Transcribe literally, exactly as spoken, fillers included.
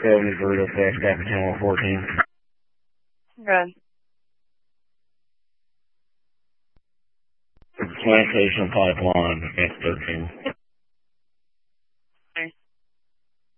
seventy for the fast Captain one fourteen. Good. Plantation Pipeline, F thirteen.